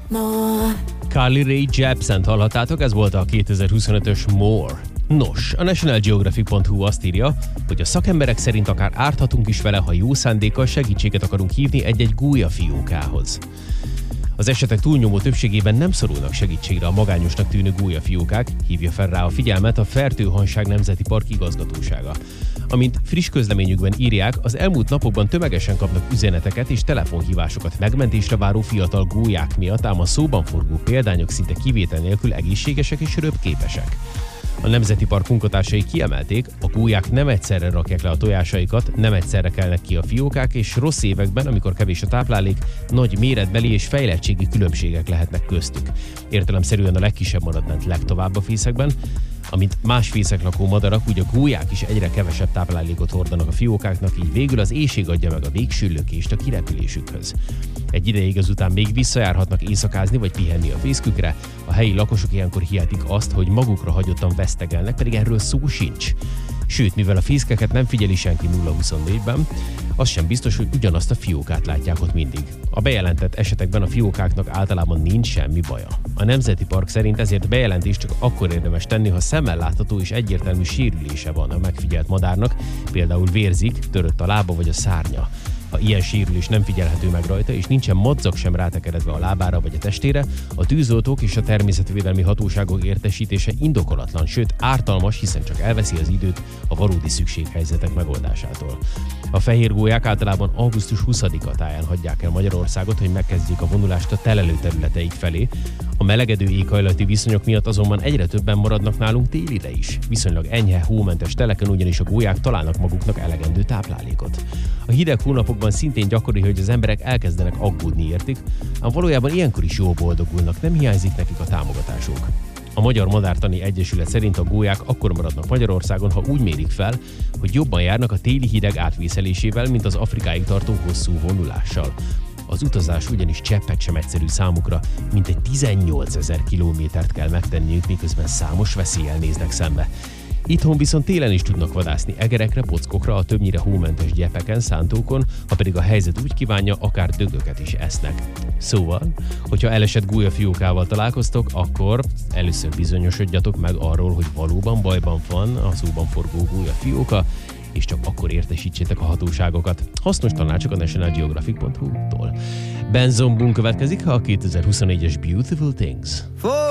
Carly Rae Jepsen hallhattátok, ez volt a 2025-ös More. Nos, a National Geographic.hu azt írja, hogy a szakemberek szerint akár árthatunk is vele, ha jó szándékkal segítséget akarunk hívni egy-egy gólyafiókához. Az esetek túlnyomó többségében nem szorulnak segítségre a magányosnak tűnő gólyafiókák, hívja fel rá a figyelmet a Fertőhanság Nemzeti Park igazgatósága. Amint friss közleményükben írják, az elmúlt napokban tömegesen kapnak üzeneteket és telefonhívásokat megmentésre váró fiatal gólyák miatt, ám a szóban forgó példányok szinte kivétel nélkül egészségesek és röpképesek. A Nemzeti Park munkatársai kiemelték, a gólyák nem egyszerre rakják le a tojásaikat, nem egyszerre kelnek ki a fiókák, és rossz években, amikor kevés a táplálék, nagy méretbeli és fejlettségi különbségek lehetnek köztük. Értelemszerűen a legkisebb marad ment legtovább a fészekben, amint más fészek lakó madarak, úgy a gólyák is egyre kevesebb táplálékot hordanak a fiókáknak, így végül az éhség adja meg a végső lökést a kirepülésükhöz. Egy ideig azután még visszajárhatnak éjszakázni vagy pihenni a fészkükre, a helyi lakosok ilyenkor hihetik azt, hogy magukra hagyottan vesztegelnek, pedig erről szó sincs. Sőt, mivel a fészkeket nem figyeli senki 0-24-ben, az sem biztos, hogy ugyanazt a fiókát látják ott mindig. A bejelentett esetekben a fiókáknak általában nincs semmi baja. A Nemzeti Park szerint ezért bejelentést csak akkor érdemes tenni, ha szemmel látható és egyértelmű sérülése van a megfigyelt madárnak, például vérzik, törött a lába vagy a szárnya. Ha ilyen sérülés nem figyelhető meg rajta, és nincsen madzag sem rátekeredve a lábára vagy a testére, a tűzoltók és a természetvédelmi hatóságok értesítése indokolatlan, sőt ártalmas, hiszen csak elveszi az időt a valódi szükséghelyzetek megoldásától. A fehér gólyák általában augusztus 20-a táján hagyják el Magyarországot, hogy megkezdjék a vonulást a telelő területeik felé. A melegedő éghajlati viszonyok miatt azonban egyre többen maradnak nálunk télire is. Viszonylag enyhe, hómentes teleken ugyanis a gólyák találnak maguknak elegendő táplálékot. A hideg hónapokban szintén gyakori, hogy az emberek elkezdenek aggódni értik, ám valójában ilyenkor is jól boldogulnak, nem hiányzik nekik a támogatásunk. A Magyar Madártani Egyesület szerint a gólyák akkor maradnak Magyarországon, ha úgy mérik fel, hogy jobban járnak a téli hideg átvészelésével, mint az Afrikáig tartó hosszú vonulással. Az utazás ugyanis cseppet sem egyszerű számukra, mintegy 18 000 kilométert kell megtenniük, miközben számos veszéllyel néznek szembe. Itthon viszont télen is tudnak vadászni egerekre, pockokra, a többnyire hómentes gyepeken, szántókon, ha pedig a helyzet úgy kívánja, akár dögöket is esznek. Szóval, hogyha elesett gólyafiókával találkoztok, akkor először bizonyosodjatok meg arról, hogy valóban bajban van a szóban forgó gólyafióka, és csak akkor értesítsétek a hatóságokat. Hasznos tanácsok a National Geographic.hu-tól. Ben Zombun következik, a 2024-es Beautiful Things.